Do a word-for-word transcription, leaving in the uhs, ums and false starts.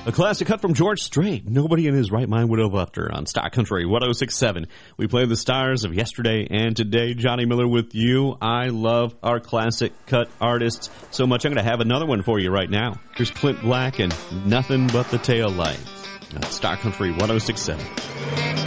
A classic cut from George Strait. Nobody in his right mind would have left her on Star Country one oh six point seven. We play the stars of yesterday and today. Johnny Miller with you. I love our classic cut artists so much. I'm going to have another one for you right now. Here's Clint Black and Nothing But the Tail Lights on Star Country one oh six point seven.